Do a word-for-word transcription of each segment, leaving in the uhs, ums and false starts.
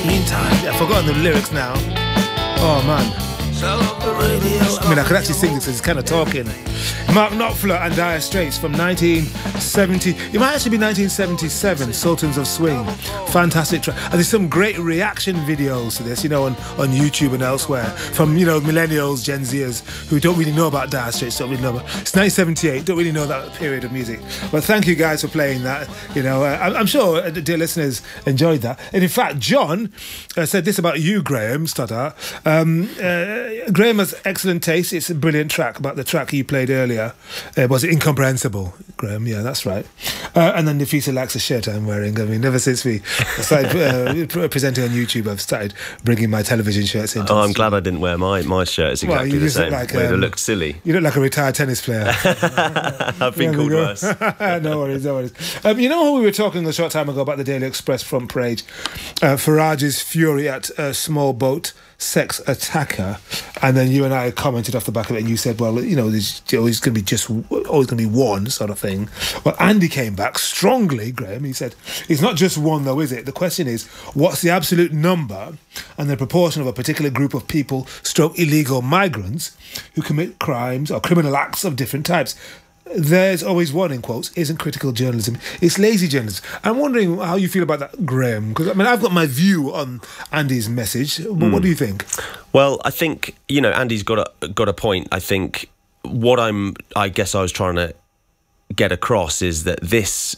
Meantime, I've forgotten the lyrics now. Oh man. I mean, I could actually sing this as kind of talking. Mark Knopfler and Dire Straits from nineteen seventy. It might actually be nineteen seventy-seven, Sultans of Swing. Fantastic track. And there's some great reaction videos to this, you know, on, on YouTube and elsewhere from, you know, millennials, Gen Zers who don't really know about Dire Straits, don't really know about. It's nineteen seventy-eight, don't really know that period of music. But thank you guys for playing that. You know, uh, I'm sure uh, dear listeners enjoyed that. And in fact, John uh, said this about you, Graham Stoddart. Um, uh, Graham has excellent taste. It's a brilliant track, about the track you played earlier. Uh, was it Incomprehensible, Graham? Yeah, that's right. Uh, and then Nafisa likes the shirt I'm wearing. I mean, ever since we started uh, presenting on YouTube, I've started bringing my television shirts in. Oh, I'm glad I didn't wear my, my shirt. It's exactly well, the same. Like, um, it looked silly. You look like a retired tennis player. I've been called worse. No worries, no worries. Um, you know how we were talking a short time ago about the Daily Express front page? Uh, Farage's fury at a small boat sex attacker, and then you and I commented off the back of it, and you said, well, you know, there's always going to be just always going to be one sort of thing. Well, Andy came back strongly, Graham. He said, it's not just one though, is it? The question is, what's the absolute number and the proportion of a particular group of people, stroke illegal migrants, who commit crimes or criminal acts of different types? There's always one, in quotes, isn't critical journalism. It's lazy journalism. I'm wondering how you feel about that, Graham, because I mean, I've got my view on Andy's message. But mm. what do you think? Well, I think, you know, Andy's got a, got a point. I think what I'm, I guess I was trying to get across is that this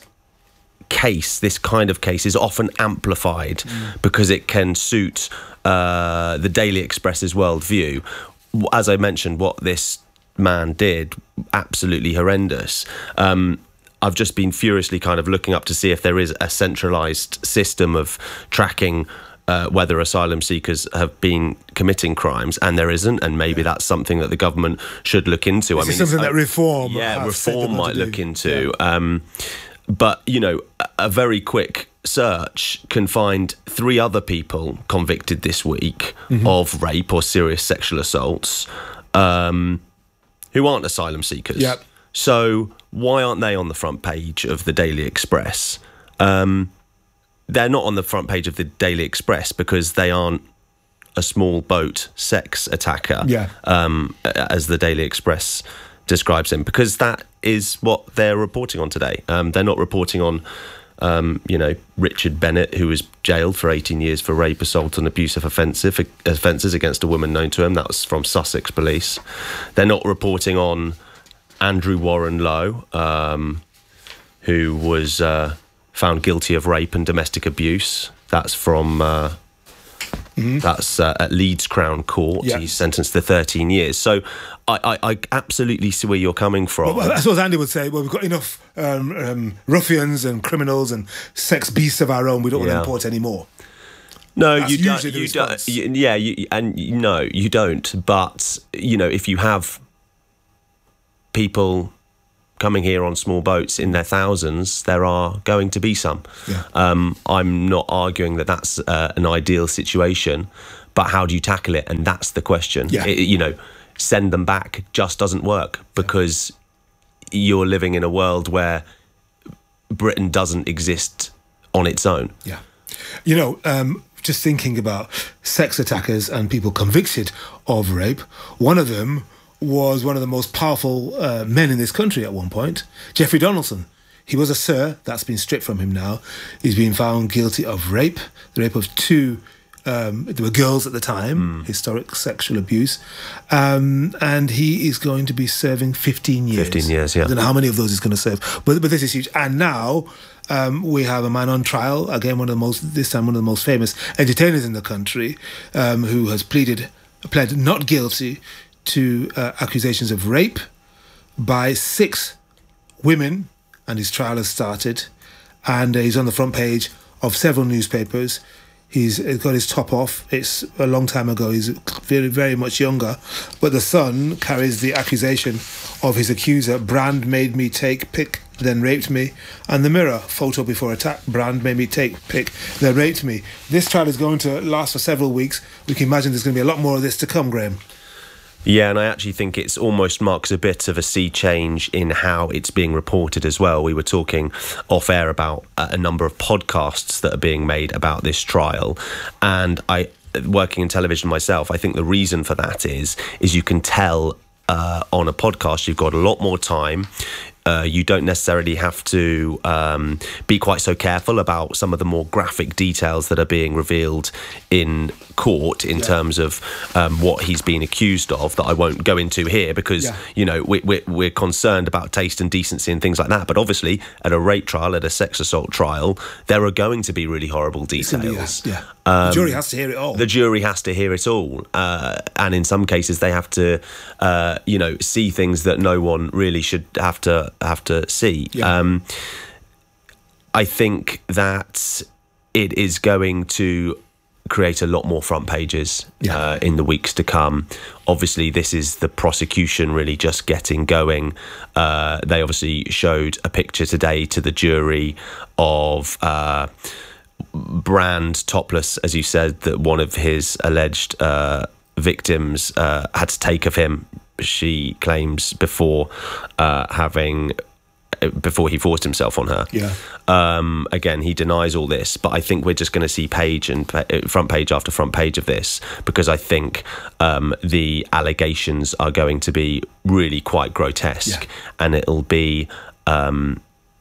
case, this kind of case, is often amplified mm. because it can suit uh, the Daily Express's worldview. As I mentioned, what this man did, absolutely horrendous. Um, I've just been furiously kind of looking up to see if there is a centralised system of tracking uh, whether asylum seekers have been committing crimes, and there isn't, and maybe yeah. that's something that the government should look into. This I mean, is something that reform, yeah, reform might look into. Yeah. Um, but you know, a very quick search can find three other people convicted this week mm-hmm. of rape or serious sexual assaults. Um, who aren't asylum seekers. Yep. So why aren't they on the front page of the Daily Express? Um, they're not on the front page of the Daily Express because they aren't a small boat sex attacker, yeah. um, as the Daily Express describes him, because that is what they're reporting on today. Um, they're not reporting on, um, you know, Richard Bennett, who was jailed for eighteen years for rape, assault and abusive offensive offences against a woman known to him. That was from Sussex Police. They're not reporting on Andrew Warren Lowe, um, who was uh, found guilty of rape and domestic abuse. That's from... Uh, Mm-hmm. That's uh, at Leeds Crown Court. Yeah. He's sentenced to thirteen years. So I, I, I absolutely see where you're coming from. Well, that's what Andy would say. Well, we've got enough um, um, ruffians and criminals and sex beasts of our own. We don't want yeah. to import any more. No, that's you don't. You don't. You, yeah, you, and you, no, you don't. But you know, if you have people coming here on small boats in their thousands, there are going to be some. Yeah. Um, I'm not arguing that that's uh, an ideal situation, but how do you tackle it? And that's the question. Yeah. It, you know, send them back just doesn't work because yeah. you're living in a world where Britain doesn't exist on its own. Yeah. You know, um, just thinking about sex attackers and people convicted of rape, one of them was one of the most powerful uh, men in this country at one point, Jeffrey Donaldson. He was a sir. That's been stripped from him now. He's been found guilty of rape, the rape of two, um, there were girls at the time, mm. historic sexual abuse, um, and he is going to be serving fifteen years. fifteen years, yeah. I don't know how many of those he's going to serve, but, but this is huge. And now um, we have a man on trial, again, one of the most, this time one of the most famous entertainers in the country, um, who has pleaded, pled not guilty to uh, accusations of rape by six women, and his trial has started, and uh, he's on the front page of several newspapers. He's got his top off. It's a long time ago. He's very, very much younger, but the Sun carries the accusation of his accuser. Brand made me take pic, then raped me. And the Mirror, photo before attack. Brand made me take pic, then raped me. This trial is going to last for several weeks. We can imagine there's going to be a lot more of this to come, Graham. Yeah, and I actually think it's almost marks a bit of a sea change in how it's being reported as well. We were talking off air about a number of podcasts that are being made about this trial, and I, working in television myself, I think the reason for that is is you can tell uh, on a podcast you've got a lot more time. Uh, you don't necessarily have to um, be quite so careful about some of the more graphic details that are being revealed in court in yeah. terms of um, what he's been accused of, that I won't go into here because, yeah. you know, we, we're, we're concerned about taste and decency and things like that. But obviously, at a rape trial, at a sex assault trial, there are going to be really horrible details. Yeah. Um, the jury has to hear it all. The jury has to hear it all. Uh, and in some cases, they have to, uh, you know, see things that no one really should have to have to see. Yeah. Um, I think that it is going to create a lot more front pages yeah. uh, in the weeks to come. Obviously, this is the prosecution really just getting going. Uh, they obviously showed a picture today to the jury of uh, Brand topless, as you said, that one of his alleged uh, victims uh, had to take of him, she claims, before uh, having before he forced himself on her. Yeah. Um, again, he denies all this, but I think we're just going to see page and front page after front page of this, because I think um, the allegations are going to be really quite grotesque, yeah. and it'll be um,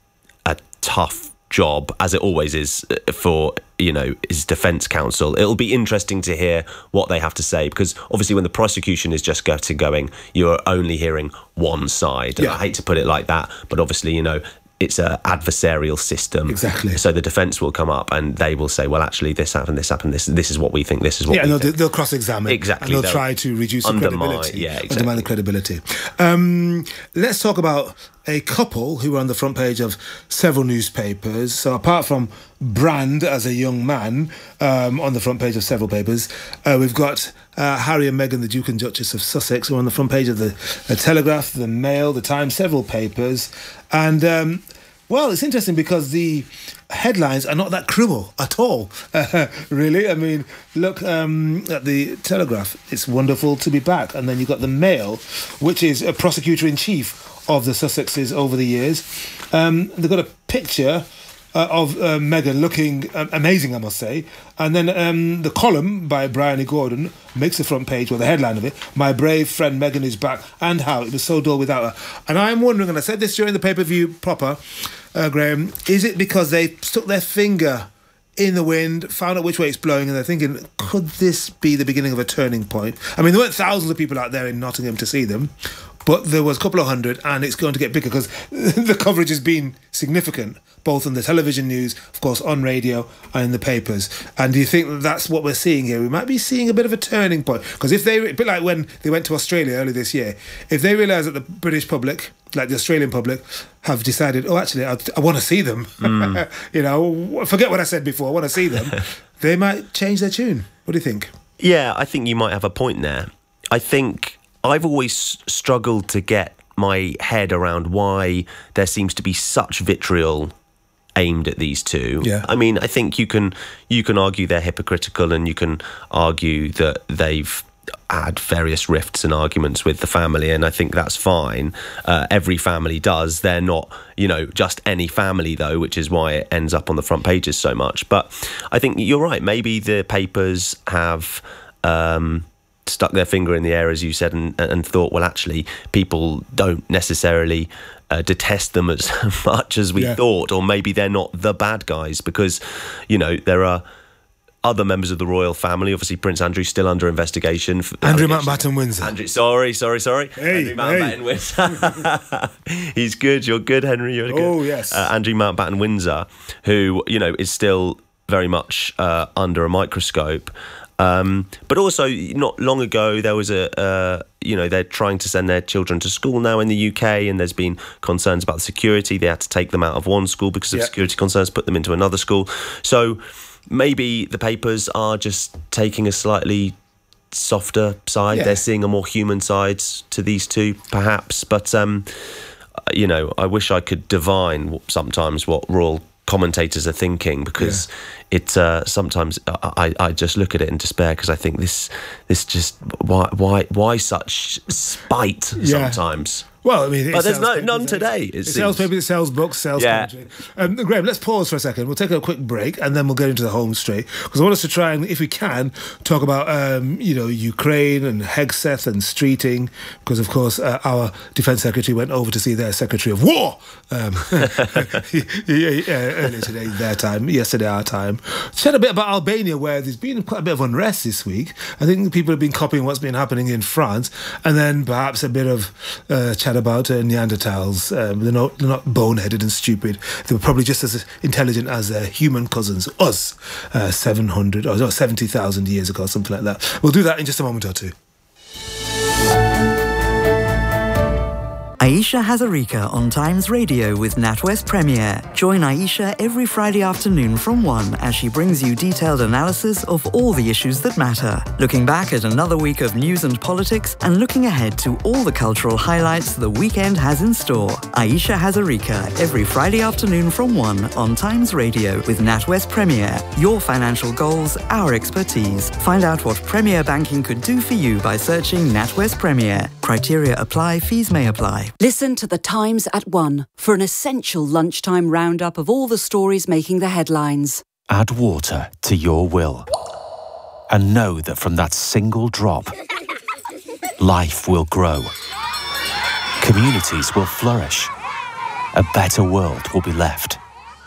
a tough job, as it always is, for, you know, his defence counsel. It'll be interesting to hear what they have to say, because obviously when the prosecution is just getting going, you're only hearing one side. And yeah. I hate to put it like that, but obviously, you know, it's an adversarial system. Exactly. So the defence will come up and they will say, well, actually, this happened, this happened, this this is what we think, this is what yeah, we no, think. They'll cross-examine. Exactly. And they'll, they'll try to reduce the undermine, credibility. Yeah, exactly. Undermine the credibility. Um, let's talk about a couple who were on the front page of several newspapers. So apart from Brand as a young man um, on the front page of several papers, uh, we've got uh, Harry and Meghan, the Duke and Duchess of Sussex, who are on the front page of the, the Telegraph, the Mail, the Times, several papers. And... Um, Well, it's interesting because the headlines are not that cruel at all, uh, really. I mean, look um, at the Telegraph. It's wonderful to be back. And then you've got the Mail, which is a prosecutor-in-chief of the Sussexes over the years. Um, they've got a picture uh, of uh, Meghan looking uh, amazing, I must say. And then um, the column by Bryony Gordon makes the front page, well, the headline of it, "My brave friend Meghan is back, and how it was so dull without her." And I'm wondering, and I said this during the pay-per-view proper, uh, Graham, is it because they stuck their finger in the wind, found out which way it's blowing, and they're thinking, could this be the beginning of a turning point? I mean, there weren't thousands of people out there in Nottingham to see them, but there was a couple of hundred, and it's going to get bigger because the coverage has been significant, both on the television news, of course, on radio, and in the papers. And do you think that that's what we're seeing here? We might be seeing a bit of a turning point. Because if they, a bit like when they went to Australia earlier this year, if they realise that the British public, like the Australian public, have decided, oh, actually, I, I want to see them. Mm. You know, forget what I said before, I want to see them. They might change their tune. What do you think? Yeah, I think you might have a point there. I think I've always struggled to get my head around why there seems to be such vitriol aimed at these two. Yeah. I mean, I think you can you can argue they're hypocritical, and you can argue that they've had various rifts and arguments with the family, and I think that's fine. Uh, every family does. They're not, you know, just any family, though, which is why it ends up on the front pages so much. But I think you're right. Maybe the papers have Um, stuck their finger in the air, as you said, and, and thought, well, actually, people don't necessarily uh, detest them as much as we yeah. thought, or maybe they're not the bad guys, because, you know, there are other members of the royal family. Obviously, Prince Andrew's still under investigation. For Andrew Mountbatten Windsor. Andrew, sorry, sorry, sorry. Hey, Andrew Mountbatten hey. Windsor. He's good. You're good, Henry. You're good. Oh, yes. Uh, Andrew Mountbatten Windsor, who, you know, is still very much uh, under a microscope. Um, but also, not long ago, there was a, uh, you know, they're trying to send their children to school now in the U K, and there's been concerns about security. They had to take them out of one school because of yeah. security concerns, put them into another school. So maybe the papers are just taking a slightly softer side. Yeah. They're seeing a more human side to these two, perhaps. But, um, you know, I wish I could divine sometimes what royal commentators are thinking, because yeah. it uh, sometimes I, I just look at it in despair, because I think this this just why why why such spite yeah. sometimes. Well, I mean, but there's no, none today. It, it seems. sells papers, it sells books, sells yeah. commentary. Um, Graham, let's pause for a second. We'll take a quick break and then we'll get into the home straight, because I want us to try and, if we can, talk about um, you know, Ukraine and Hegseth and Streeting, because of course uh, our Defence Secretary went over to see their Secretary of War um, earlier today, their time, yesterday our time. Chat a bit about Albania, where there's been quite a bit of unrest this week. I think people have been copying what's been happening in France, and then perhaps a bit of uh, chat about uh, Neanderthals. Um, they're not they're not boneheaded and stupid. They were probably just as intelligent as their human cousins, us, uh, seven hundred or no, seventy thousand years ago, something like that. We'll do that in just a moment or two. Aisha Hazarika on Times Radio with NatWest Premier. Join Aisha every Friday afternoon from one as she brings you detailed analysis of all the issues that matter. Looking back at another week of news and politics and looking ahead to all the cultural highlights the weekend has in store. Aisha Hazarika every Friday afternoon from one on Times Radio with NatWest Premier. Your financial goals, our expertise. Find out what Premier Banking could do for you by searching NatWest Premier. Criteria apply, fees may apply. Listen to The Times at one for an essential lunchtime roundup of all the stories making the headlines. Add water to your will. And know that from that single drop, life will grow. Communities will flourish. A better world will be left.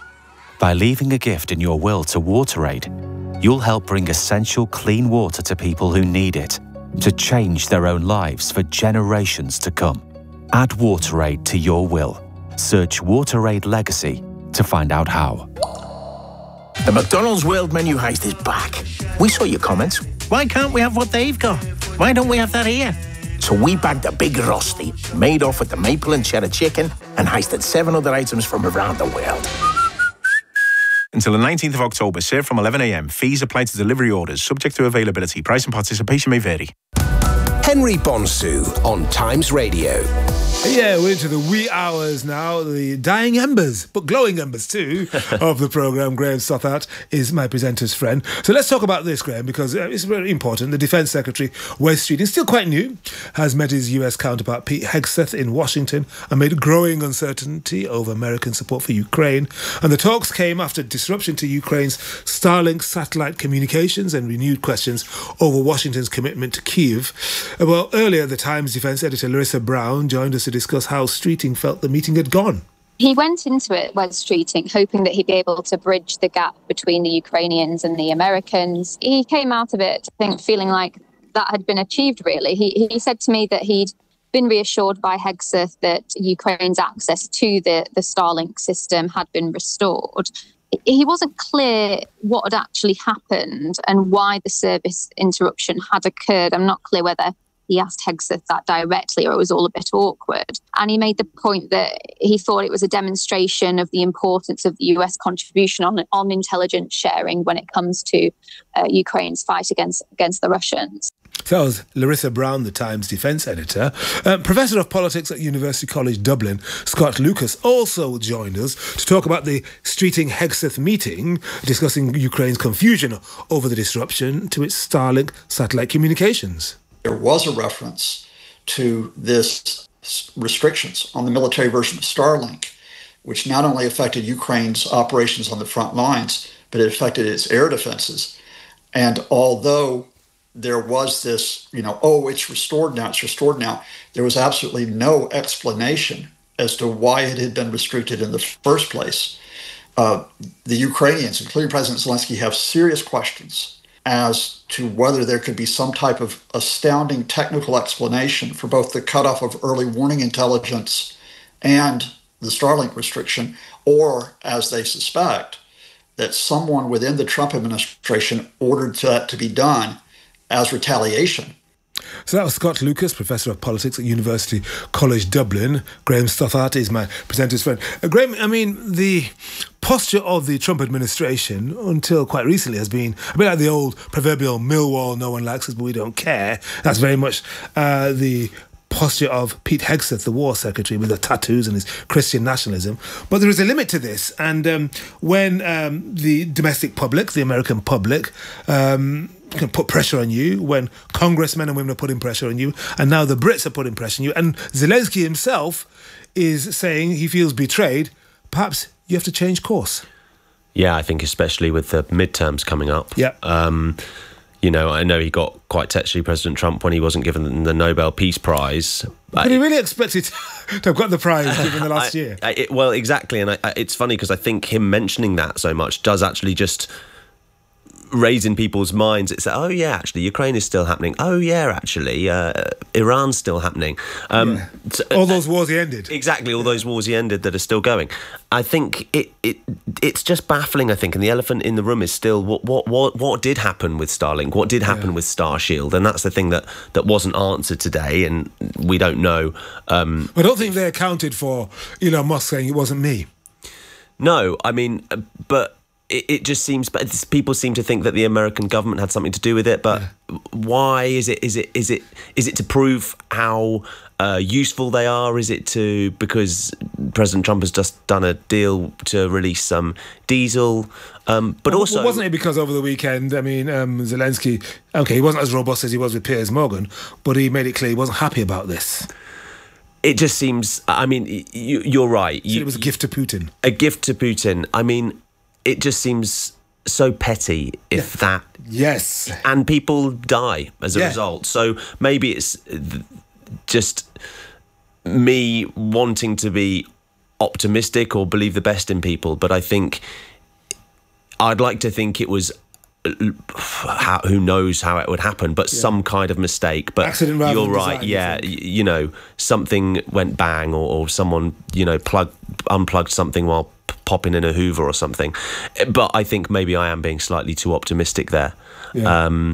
By leaving a gift in your will to WaterAid, you'll help bring essential clean water to people who need it, to change their own lives for generations to come. Add WaterAid to your will. Search WaterAid Legacy to find out how. The McDonald's World Menu Heist is back. We saw your comments. Why can't we have what they've got? Why don't we have that here? So we bagged a big Rusty, made off with the maple and cheddar chicken, and heisted seven other items from around the world. Until the nineteenth of October, served from eleven a m. Fees apply to delivery orders, subject to availability. Price and participation may vary. Henry Bonsu on Times Radio. Yeah, we're into the wee hours now, the dying embers, but glowing embers too, of the programme. Graham Stothart is my presenter's friend. So let's talk about this, Graham, because uh, it's very important. The Defence Secretary, Wes Streeting, still quite new, has met his U S counterpart Pete Hegseth in Washington amid growing uncertainty over American support for Ukraine. And the talks came after disruption to Ukraine's Starlink satellite communications and renewed questions over Washington's commitment to Kyiv. Well, earlier, the Times defence editor Larissa Brown joined us to discuss how Streeting felt the meeting had gone. He went into it, Wes Streeting, hoping that he'd be able to bridge the gap between the Ukrainians and the Americans. He came out of it, I think, feeling like that had been achieved, really. He, he said to me that he'd been reassured by Hegseth that Ukraine's access to the, the Starlink system had been restored. He wasn't clear what had actually happened and why the service interruption had occurred. I'm not clear whether he asked Hegseth that directly or it was all a bit awkward. And he made the point that he thought it was a demonstration of the importance of the U S contribution on, on intelligence sharing when it comes to uh, Ukraine's fight against, against the Russians. So that was Larissa Brown, the Times defence editor. Uh, Professor of Politics at University College Dublin, Scott Lucas, also joined us to talk about the Streeting-Hegseth meeting, discussing Ukraine's confusion over the disruption to its Starlink satellite communications. There was a reference to this restrictions on the military version of Starlink, which not only affected Ukraine's operations on the front lines, but it affected its air defenses. And although there was this, you know, oh, it's restored now, it's restored now, there was absolutely no explanation as to why it had been restricted in the first place. Uh, the Ukrainians, including President Zelensky, have serious questions as to whether there could be some type of astounding technical explanation for both the cutoff of early warning intelligence and the Starlink restriction, or, as they suspect, that someone within the Trump administration ordered that to be done as retaliation. So that was Scott Lucas, Professor of Politics at University College Dublin. Graham Stothart is my presenter's friend. Uh, Graham, I mean, the posture of the Trump administration until quite recently has been a bit like the old proverbial Millwall, no one likes us, but we don't care. That's very much uh, the posture of Pete Hegseth, the war secretary, with the tattoos and his Christian nationalism. But there is a limit to this. And um, when um, the domestic public, the American public, um, can put pressure on you, when congressmen and women are putting pressure on you, and now the Brits are putting pressure on you, and Zelensky himself is saying he feels betrayed, perhaps you have to change course. Yeah, I think especially with the midterms coming up. Yeah. Um, you know, I know he got quite touchy, President Trump, when he wasn't given the Nobel Peace Prize. But he really expected to have got the prize given the last I, year. I, it, well, exactly. And I, I, it's funny because I think him mentioning that so much does actually just raise in people's minds. It's like, oh, yeah, actually, Ukraine is still happening. Oh, yeah, actually, uh, Iran's still happening. Um, yeah. so, all those wars he ended. Exactly, all those wars he ended that are still going. I think it, it it's just baffling, I think, and the elephant in the room is still what what what, what did happen with Starlink, what did happen yeah. with Starshield, and that's the thing that, that wasn't answered today, and we don't know. Um, I don't think they accounted for Elon Musk saying it wasn't me. No, I mean, but it, it just seems, but people seem to think that the American government had something to do with it, but yeah. why is it? Is it? Is it? Is it to prove how Uh, useful they are? Is it to because President Trump has just done a deal to release some diesel? Um, but well, also, wasn't it because over the weekend, I mean, um, Zelensky, okay, he wasn't as robust as he was with Piers Morgan, but he made it clear he wasn't happy about this. It just seems, I mean, you, you're right. You, it was a gift to Putin. A gift to Putin. I mean, it just seems so petty, if yeah. that. Yes. And people die as a yeah. result. So maybe it's just me wanting to be optimistic or believe the best in people, but I think I'd like to think it was how, who knows how it would happen, but yeah. some kind of mistake. But accident rather you're than right, design, yeah. you, you know, something went bang, or, or someone you know plugged unplugged something while p- popping in a Hoover or something. But I think maybe I am being slightly too optimistic there. Yeah. Um,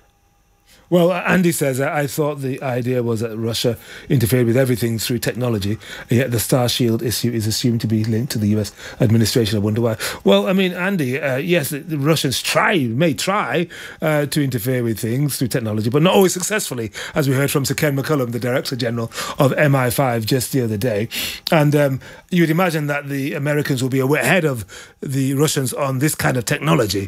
Well, Andy says, I thought the idea was that Russia interfered with everything through technology, and yet the Starshield issue is assumed to be linked to the U S administration. I wonder why. Well, I mean, Andy, uh, yes, the, the Russians try, may try uh, to interfere with things through technology, but not always successfully, as we heard from Sir Ken McCullum, the Director General of M I five, just the other day. And um, you would imagine that the Americans will be ahead of the Russians on this kind of technology.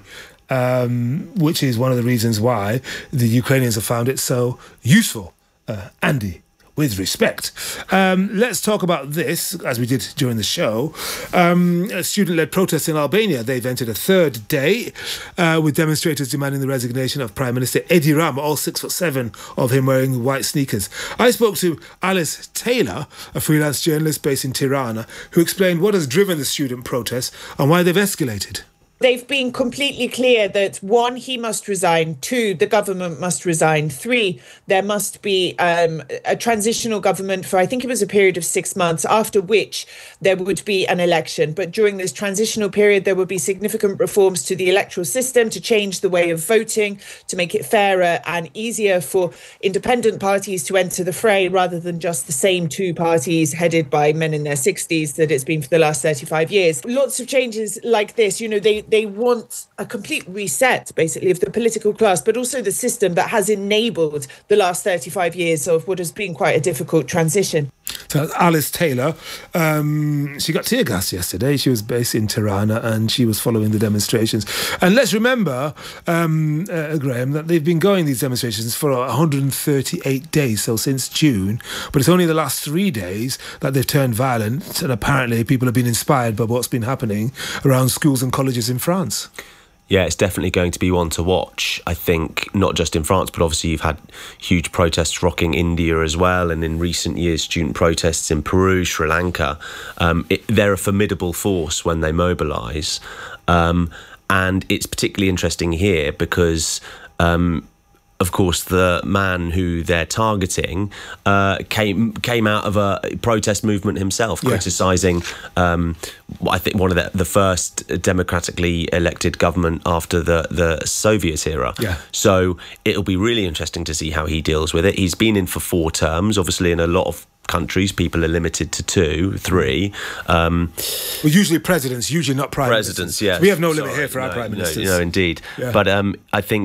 Um, which is one of the reasons why the Ukrainians have found it so useful. Uh, Andy, with respect. Um, let's talk about this, as we did during the show. Um, student-led protests in Albania. They've entered a third day uh, with demonstrators demanding the resignation of Prime Minister Edi Rama, all six foot seven of him wearing white sneakers. I spoke to Alice Taylor, a freelance journalist based in Tirana, who explained what has driven the student protests and why they've escalated. They've been completely clear that, one, he must resign, two, the government must resign, three, there must be um, a transitional government for, I think it was a period of six months, after which there would be an election. But during this transitional period, there would be significant reforms to the electoral system to change the way of voting, to make it fairer and easier for independent parties to enter the fray rather than just the same two parties headed by men in their sixties that it's been for the last thirty-five years. Lots of changes like this, you know, they They want a complete reset, basically, of the political class, but also the system that has enabled the last thirty-five years of what has been quite a difficult transition. So Alice Taylor, um, she got tear gas yesterday. She was based in Tirana and she was following the demonstrations. And let's remember, um, uh, Graham, that they've been going, these demonstrations, for one hundred thirty-eight days, so since June. But it's only the last three days that they've turned violent, and apparently people have been inspired by what's been happening around schools and colleges in France. Yeah, it's definitely going to be one to watch, I think, not just in France, but obviously you've had huge protests rocking India as well, and in recent years, student protests in Peru, Sri Lanka. Um, it, they're a formidable force when they mobilise. Um, and it's particularly interesting here because... Um, Of course, the man who they're targeting uh, came came out of a protest movement himself, yeah. criticising, um, I think, one of the, the first democratically elected government after the, the Soviet era. Yeah. So it'll be really interesting to see how he deals with it. He's been in for four terms. Obviously, in a lot of countries, people are limited to two, three. Um, well, usually presidents, usually not prime presidents, ministers. yes. We have no limit Sorry, here for no, our prime ministers. No, no indeed. Yeah. But um, I think...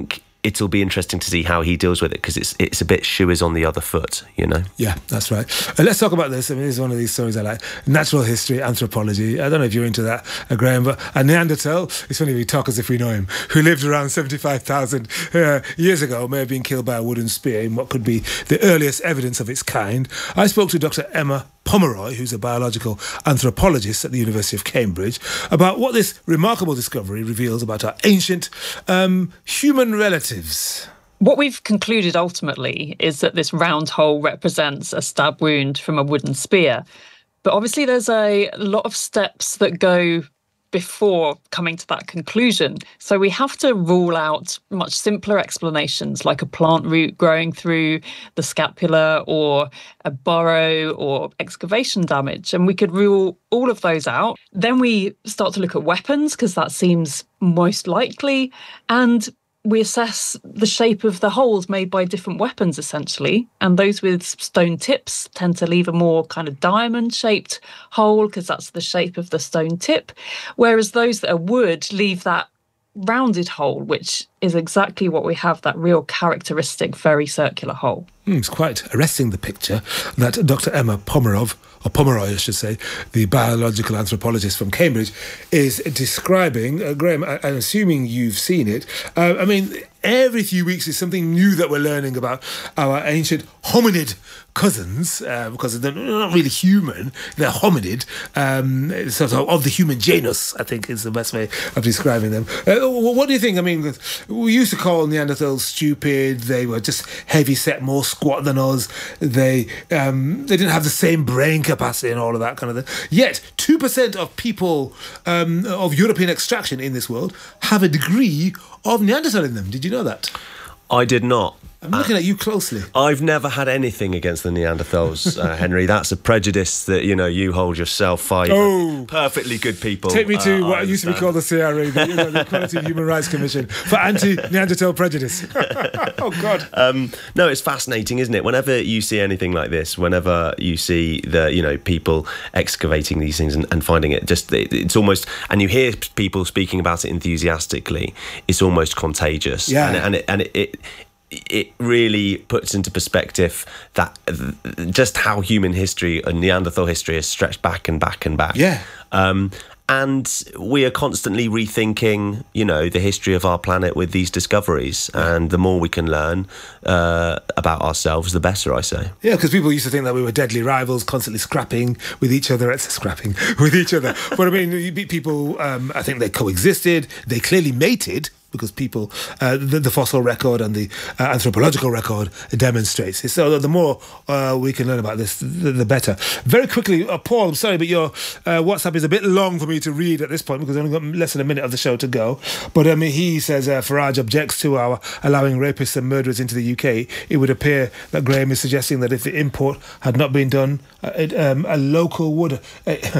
it'll be interesting to see how he deals with it, because it's it's a bit shoe is on the other foot, you know. Yeah, that's right. Uh, let's talk about this. I mean, this is one of these stories I like. Natural history, anthropology. I don't know if you're into that, uh, Graham, but a Neanderthal, it's funny we talk as if we know him, who lived around seventy-five thousand uh, years ago, may have been killed by a wooden spear in what could be the earliest evidence of its kind. I spoke to Doctor Emma Pomeroy, who's a biological anthropologist at the University of Cambridge, about what this remarkable discovery reveals about our ancient um, human relatives. What we've concluded ultimately is that this round hole represents a stab wound from a wooden spear. But obviously there's a lot of steps that go before coming to that conclusion. So we have to rule out much simpler explanations, like a plant root growing through the scapula or a burrow or excavation damage. And we could rule all of those out. Then we start to look at weapons, because that seems most likely. And we assess the shape of the holes made by different weapons, essentially. And those with stone tips tend to leave a more kind of diamond-shaped hole, because that's the shape of the stone tip. Whereas those that are wood leave that rounded hole, which is exactly what we have, that real characteristic, very circular hole. Mm, it's quite arresting, the picture that Doctor Emma Pomerov, or Pomeroy, I should say, the biological anthropologist from Cambridge, is describing. Uh, Graham, I, I'm assuming you've seen it. Uh, I mean, every few weeks is something new that we're learning about our ancient hominid cousins, uh, because they're not really human, they're hominid, um, sort of of the human genus, I think is the best way of describing them. Uh, what do you think? I mean, we used to call Neanderthals stupid, they were just heavy-set, more squat than us, they um, they didn't have the same brain capacity and all of that kind of thing. Yet, two percent of people um, of European extraction in this world have a degree of Neanderthal in them. Did you know that? I did not. I'm looking uh, at you closely. I've never had anything against the Neanderthals, uh, Henry. That's a prejudice that, you know, you hold yourself five oh, perfectly good people. Take me to uh, what used to be called the C R A, the, you know, the Equality and Human Rights Commission, for anti-Neanderthal prejudice. Oh, God. Um, no, it's fascinating, isn't it? Whenever you see anything like this, whenever you see the, you know, people excavating these things and, and finding it, just it, it's almost, and you hear people speaking about it enthusiastically, it's almost contagious. Yeah. And, and it, and it, it it really puts into perspective that just how human history and Neanderthal history has stretched back and back and back. Yeah. Um, and we are constantly rethinking, you know, the history of our planet with these discoveries. And the more we can learn uh, about ourselves, the better, I say. Yeah, because people used to think that we were deadly rivals, constantly scrapping with each other. It's scrapping with each other. But I mean, people, um, I think they coexisted. They clearly mated, because people, uh, the, the fossil record and the uh, anthropological record demonstrates it. So the more uh, we can learn about this, the, the better. Very quickly, uh, Paul, I'm sorry, but your uh, WhatsApp is a bit long for me to read at this point, because I've only got less than a minute of the show to go. But um, he says uh, Farage objects to our allowing rapists and murderers into the U K. It would appear that Graham is suggesting that if the import had not been done, uh, it, um, a local would, uh,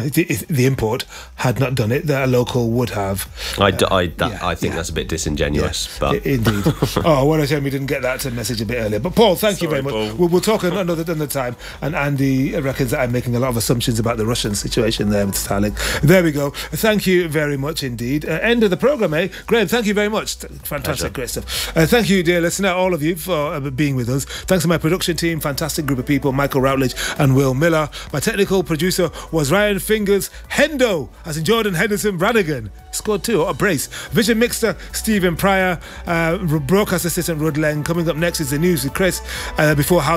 if the import had not done it, that a local would have. I, d- I, that, yeah, I think yeah. that's a bit disingenuous, yeah, but indeed. Oh, what a shame we didn't get that message a bit earlier. But Paul, thank Sorry, you very much. Paul. We'll, we'll talk another, another time. And Andy reckons that I'm making a lot of assumptions about the Russian situation there with Starlink. There we go. Thank you very much indeed. Uh, end of the programme, eh? Graham, thank you very much. Fantastic, Pleasure. Great stuff. Uh, thank you, dear listener, all of you, for uh, being with us. Thanks to my production team, fantastic group of people, Michael Routledge and Will Miller. My technical producer was Ryan Fingers. Hendo, as in Jordan Henderson Brannigan, scored two, a brace. Vision Mixer, Stephen Pryor, uh, broadcast assistant Rud Leng. Coming up next is the news with Chris uh, before House